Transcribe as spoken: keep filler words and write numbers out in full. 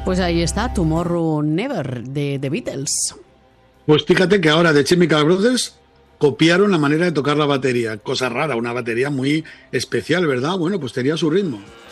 Pues ahí está, Tomorrow Never, de The Beatles. Pues fíjate que ahora The Chemical Brothers copiaron la manera de tocar la batería. Cosa rara, una batería muy especial, ¿verdad? Bueno, pues tenía su ritmo.